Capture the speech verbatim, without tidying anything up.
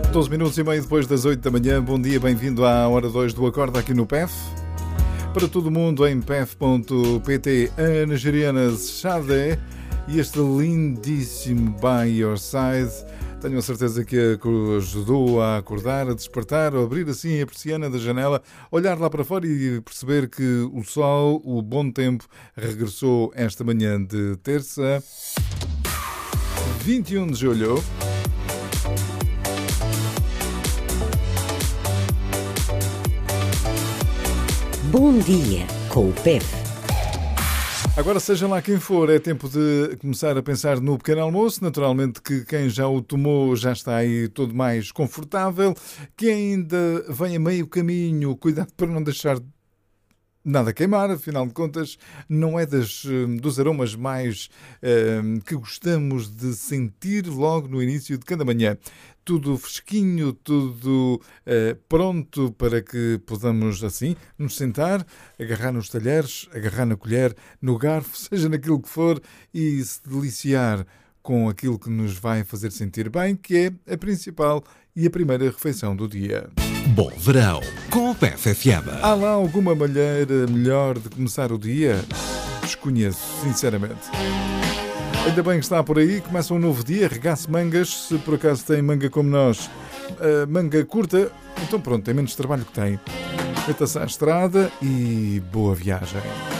doze minutos e meio depois das oito da manhã. Bom dia, bem-vindo à hora dois do Acorda aqui no P E F. Para todo mundo em P E F ponto P T, a nigeriana Sade e este lindíssimo By Your Side. Tenho a certeza que a ajudou a acordar, a despertar, a abrir assim a persiana da janela, olhar lá para fora e perceber que o sol, o bom tempo, regressou esta manhã de terça, vinte e um de julho. Bom dia com o P E F. Agora, seja lá quem for, é tempo de começar a pensar no pequeno almoço. Naturalmente que quem já o tomou já está aí todo mais confortável. Quem ainda vem a meio caminho, cuidado para não deixar nada queimar, afinal de contas, não é das, dos aromas mais eh, que gostamos de sentir logo no início de cada manhã. Tudo fresquinho, tudo eh, pronto para que possamos, assim, nos sentar, agarrar nos talheres, agarrar na colher, no garfo, seja naquilo que for, e se deliciar com aquilo que nos vai fazer sentir bem, que é a principal e a primeira refeição do dia. Bom verão com o P E F F M. Há lá alguma maneira melhor de começar o dia? Desconheço, sinceramente. Ainda bem que está por aí, começa um novo dia, regace mangas, se por acaso tem manga como nós, uh, manga curta, então pronto, tem menos trabalho que tem. Meta-se à estrada e boa viagem.